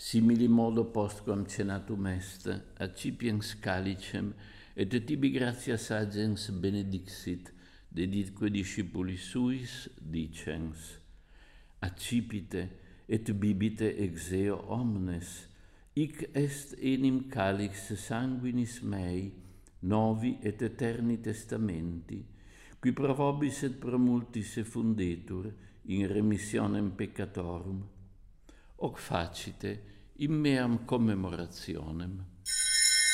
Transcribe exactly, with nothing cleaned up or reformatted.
Simili modo postquam cenatum est, accipiens calicem, et tibi gratias agens benedixit, deditque discipulis suis, dicens, accipite et bibite ex eo omnes, hic est enim calix sanguinis mei, novi et eterni testamenti, qui pro vobis et pro multis effundetur in remissionem peccatorum. Hoc facite in meam commemorationem.